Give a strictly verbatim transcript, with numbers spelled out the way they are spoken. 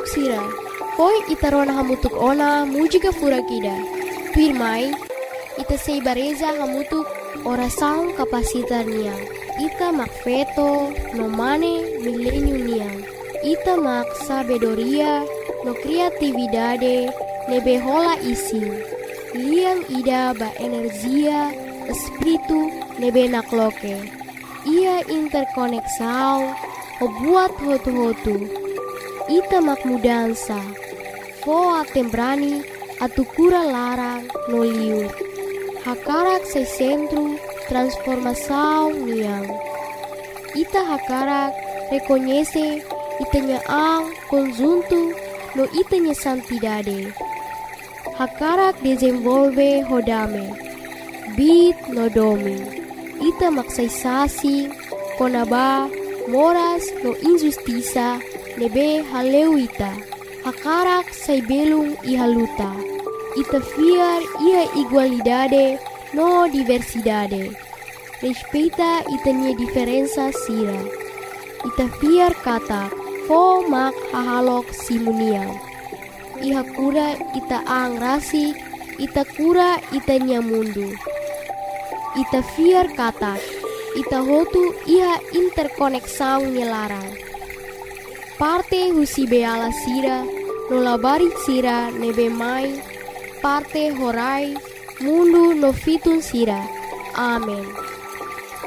Hahalok sira, poi itarona hamutuk ona mujiga furakida. Pirmai, ita seibareza hamutuk ora saung kapasitar niang. Ita mak feto, no mane milenyo niang. Ita mak sabedoria, no kreatividade, nebe hola ising. Liang ida ba energia, espiritu, nebe nakloke. Ia interkoneksau, o buat hotu-hotu. Ita mak mudansa, foa tembrani, atukura larang, no liu. Hakarak se centro, transformação niang. Ita hakarak reconhece itanya ang conjunto no itanya santidade. Hakarak desenvolve hodame, bit no domi. Ita maksaysasi, konaba, moras no injustiça, nebe haleu ita. Hakarak say belung ihaluta. Ita fiar ia igualdade no diversidade. Respeita itanya diferença sira. Ita fiar kata fo mak hahalok simuniang. Iha kura ita ang rasi, ita kura itanya mundu. Ita fiar kata, ita hotu iha interkoneksang nyelarang. Parte husi beala sira, nolabari sira nebe mai, parte horai, mundu no fitun sira. Amen.